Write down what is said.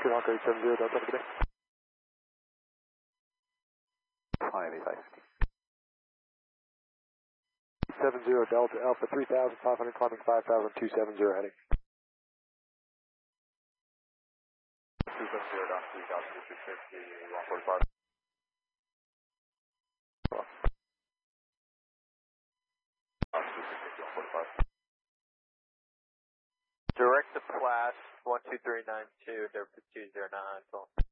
Hawker 870, Delta over there. 70 Delta Alpha 3,500 climbing 5,270 heading. 270 down 3,250, 145. Direct to Flash 12392, Derby 209.